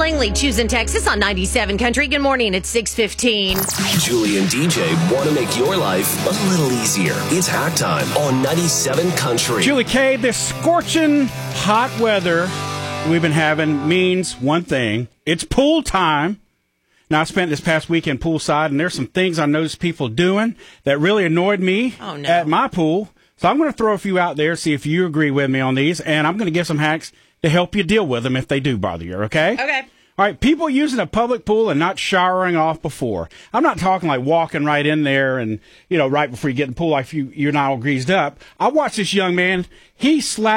Langley, choosing Texas on 97 Country. Good morning. It's 6:15. Julie and DJ want to make your life a little easier. It's Hack Time on 97 Country. Julie K, this scorching hot weather we've been having means one thing. It's pool time. Now, I spent this past weekend poolside, and there's some things I noticed people doing that really annoyed me at my pool. So I'm going to throw a few out there, see if you agree with me on these, and I'm going to give some hacks to help you deal with them if they do bother you, okay? Okay. All right, people using a public pool and not showering off before. I'm not talking like walking right in there and, right before you get in the pool like you're not all greased up. I watched this young man. He slapped